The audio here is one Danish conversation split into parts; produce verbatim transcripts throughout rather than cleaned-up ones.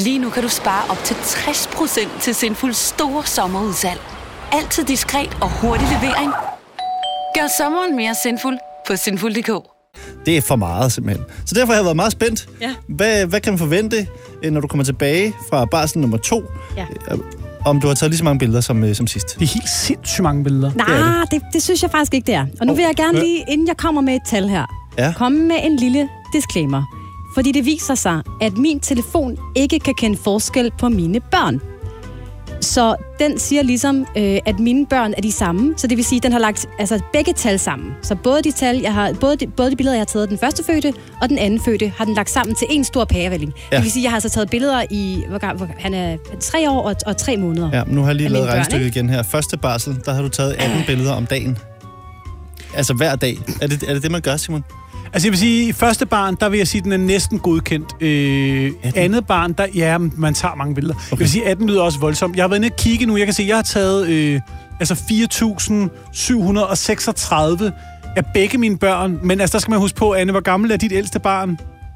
Lige nu kan du spare op til tres procent til Sinfuls store sommerudsalg. Altid diskret og hurtig levering. Gør sommeren mere sinful på sinful punktum d k. Det er for meget, simpelthen. Så derfor har jeg været meget spændt. Ja. Hvad, hvad kan man forvente, når du kommer tilbage fra barsel nummer to? Ja. Om du har taget lige så mange billeder som, som sidst? Det er helt sindssygt mange billeder. Nej, det, det. Det, det synes jeg faktisk ikke, det er. Og nu vil jeg gerne lige, inden jeg kommer med et tal her, ja. komme med en lille disclaimer. Fordi det viser sig, at min telefon ikke kan kende forskel på mine børn. Så den siger ligesom, øh, at mine børn er de samme. Så det vil sige, at den har lagt altså, begge tal sammen. Så både de, tal, jeg har, både, de, både de billeder, jeg har taget af den første fødte, og den anden fødte, har den lagt sammen til en stor pærevælling. Ja. Det vil sige, at jeg har altså taget billeder i, hvor, hvor, han er tre år og, og tre måneder. Ja, nu har jeg lige lavet regnstykket børn, igen her. Første barsel, der har du taget atten billeder om dagen. Altså hver dag. Er det er det, det, man gør, Simon? Altså jeg vil sige, i første barn, der vil jeg sige, at den er næsten godkendt. Øh, andet barn, der, ja, man tager mange billeder. Okay. Jeg vil sige, atten lyder også voldsomt. Jeg har været inde og kigge nu. Jeg kan se, jeg har taget øh, altså fire tusind syv hundrede og seksogtredive af begge mine børn. Men altså, der skal man huske på, Anne, hvor gammel er dit ældste barn?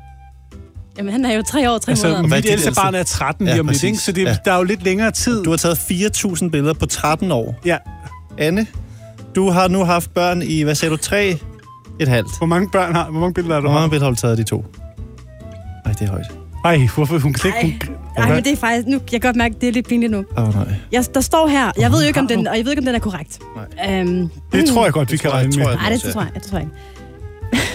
Jamen, han er jo tre år, tre altså, måneder. Mit ældste barn er tretten lige ja, om lidt, ikke? Så det, ja. Der er jo lidt længere tid. Du har taget fire tusind billeder på tretten år. Ja. Anne, du har nu haft børn i, hvad sagde du, tre... Et halvt. Hvor mange børn har Hvor mange billeder har du? Hvor mange billeder har du taget af de to? Nej, det er højt. Ej, hvorfor hun kan ikke... Nej, men det er faktisk... Nu, jeg kan godt mærke, det er lidt pinligt nu. Åh, oh, nej. Jeg, der står her... Jeg ved jo ikke, om den, og jeg ved ikke, om den er korrekt. Nej. Um, det tror jeg godt, vi kan regne med. Nej, det tror jeg, det tror jeg ikke.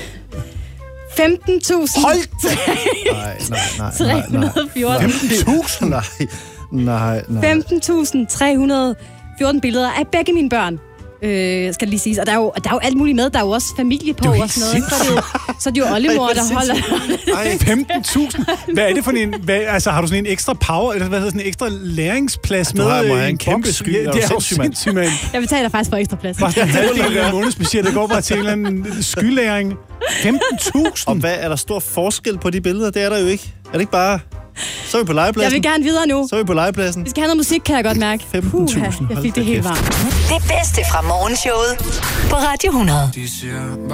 femten tusind... Hold nej, nej, nej, tre hundrede og fjorten. femten tusind? Nej, nej, nej. femten tusind tre hundrede og fjorten billeder af begge mine børn. Øh, skal det lige siges. Og der er, jo, der er jo alt muligt med. Der er jo også familie på og sådan noget. Ikke? Så, er det jo, så er det jo oldemor, der holder... femten tusind? Hvad er det for en... Hvad, altså, har du sådan en ekstra power, eller hvad hedder sådan en ekstra læringsplads med? Du har, må have en boks? kæmpe sky. Ja, det er jo sindssygt, mand. Jeg betaler faktisk for ekstra plads. Bare sådan en halvdel af månedsbudget, der går bare til en eller anden skylæring. femten tusind? Og hvad er der stor forskel på de billeder? Det er der jo ikke. Er det ikke bare... Så er vi på legepladsen. Jeg vil gerne videre nu. Så er vi på legepladsen. Vi skal have noget musik, kan jeg godt mærke. femten tusind. Jeg fik det helt varmt. Det bedste fra morgenshowet på Radio hundrede.